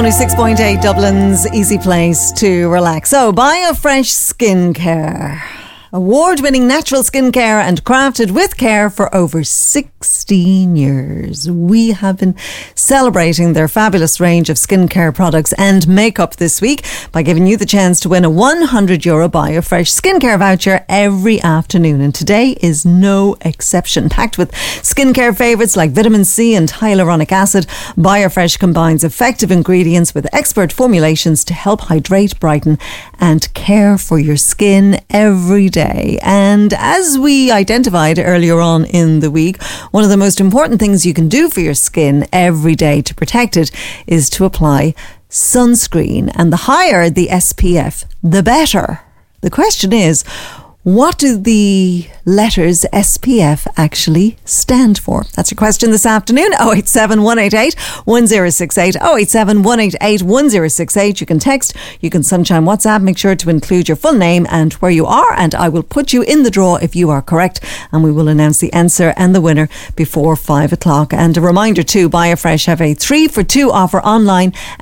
106.8 Dublin's easy place to relax. So, BioFresh Skincare. Award-winning natural skincare and crafted with care for over 16 years. We have been celebrating their fabulous range of skincare products and makeup this week by giving you the chance to win a €100 BioFresh skincare voucher every afternoon. And today is no exception. Packed with skincare favourites like vitamin C and hyaluronic acid, BioFresh combines effective ingredients with expert formulations to help hydrate, brighten and care for your skin every day. And as we identified earlier on in the week, one of the most important things you can do for your skin every day to protect it is to apply sunscreen. And the higher the SPF, the better. The question is, what do the letters SPF actually stand for? That's your question this afternoon. 087 188 1068. 087 188 1068. You can text, you can sunshine WhatsApp. Make sure to include your full name and where you are, and I will put you in the draw if you are correct, and we will announce the answer and the winner before 5 o'clock. And a reminder too, BioFresh have a 3 for 2 offer online